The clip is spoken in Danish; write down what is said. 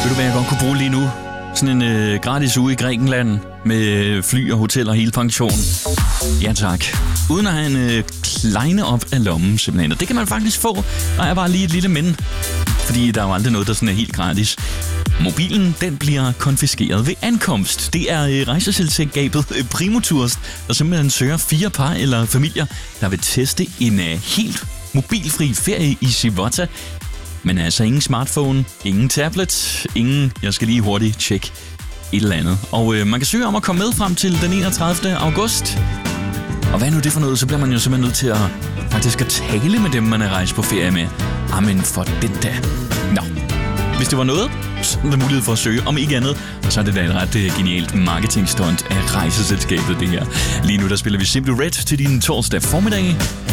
Ved du, hvad jeg godt kunne bruge lige nu? Sådan en gratis uge i Grækenland med fly og hotel og hele pension. Ja tak. Uden at have en kleine op af lommen simpelthen. Og det kan man faktisk få, og er bare lige et lille men. Fordi der er jo aldrig noget, der sådan er helt gratis. Mobilen, den bliver konfiskeret ved ankomst. Det er rejseselskabet Primotours, der simpelthen søger 4 par eller familier, der vil teste en helt mobilfri ferie i Civota. Men altså ingen smartphone, ingen tablet, ingen, jeg skal lige hurtigt tjekke et eller andet. Og man kan søge om at komme med frem til den 31. august. Og hvad er nu det for noget? Så bliver man jo simpelthen nødt til at faktisk at tale med dem, man er rejst på ferie med. Amen for den da. Nå, hvis det var noget, så er der mulighed for at søge. Om ikke andet, så er det da et ret genialt marketingstunt af rejseselskabet, det her. Lige nu der spiller vi Simply Red til din torsdag formiddag.